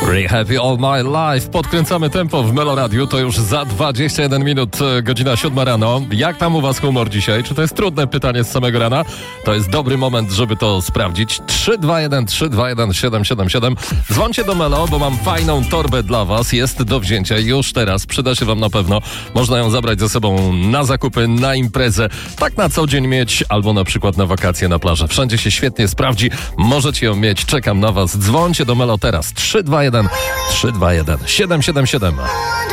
Really happy all my life. Podkręcamy tempo w Melo Radiu. To już za 21 minut, godzina 7 rano. Jak tam u was humor dzisiaj? Czy to jest trudne pytanie z samego rana? To jest dobry moment, żeby to sprawdzić. 321-321-777. Dzwońcie do Melo, bo mam fajną torbę dla was. Jest do wzięcia już teraz. Przyda się wam na pewno. Można ją zabrać ze sobą na zakupy, na imprezę. Tak na co dzień mieć, albo na przykład na wakacje na plażę. Wszędzie się świetnie sprawdzi. Możecie ją mieć. Czekam na was. Dzwońcie do Melo teraz. 321-321-777.